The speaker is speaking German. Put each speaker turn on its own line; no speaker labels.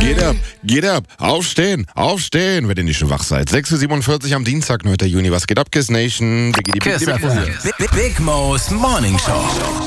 Geht ab. Aufstehen. Wenn ihr nicht schon wach seid. 6:47 Uhr am Dienstag, 9. Juni. Was geht ab, Kiss Nation?
Kiss FM. Big Mo's Morning Show.